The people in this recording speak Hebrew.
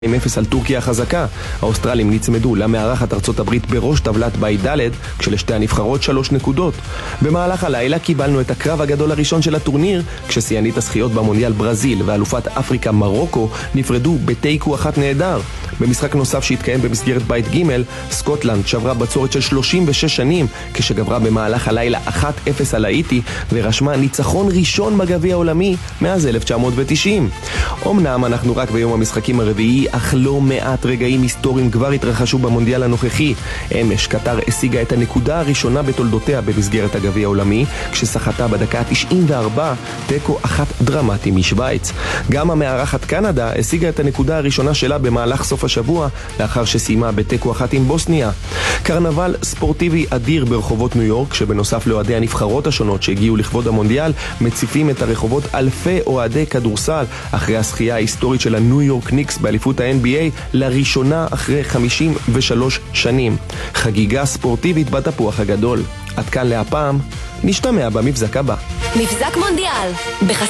2-0 על טורקיה החזקה. האוסטרלים נצמדו למארחת ארצות הברית בראש טבלת בית ד' כשלשתי הנבחרות 3 נקודות. במהלך הלילה קיבלנו את הקרב הגדול הראשון של הטורניר, כששיאנית הזכיות במונדיאל ברזיל ואלופת אפריקה מרוקו נפרדו בתיקו אחת נהדר. במשחק נוסף שהתקיים במסגרת בית ג', סקוטלנד שברה בצורת של 36 שנים כשגברה במהלך הלילה 1-0 על האיטי ורשמה ניצחון ראשון בגביע העולמי מאז 1990. אמנם אנחנו רק ביום המשחקים הרביעי, אך לא מעט רגעים היסטוריים כבר התרחשו במונדיאל הנוכחי. אמש קטר השיגה את הנקודה הראשונה בתולדותיה במסגרת הגביע העולמי, כששחתה בדקה ה-94 תיקו אחת דרמטי משוויץ. גם המארחת קנדה השיגה את הנקודה הראשונה שלה במהלך סוף השבוע, לאחר שסיימה בתיקו אחת עם בוסניה. קרנבל ספורטיבי אדיר ברחובות ניו יורק, שבנוסף לאוהדי הנבחרות השונות שהגיעו לכבוד המונדיאל, מציפים את הרחובות אלפי אוהדי כדורסל אחרי הזכייה ההיסטורית של הניו יורק ניקס באליפות ה-NBA לראשונה אחרי 53 שנים. חגיגה ספורטיבית בתפוח הגדול. עד כאן להפעם, נשתמע במבזק הבא. מבזק מונדיאל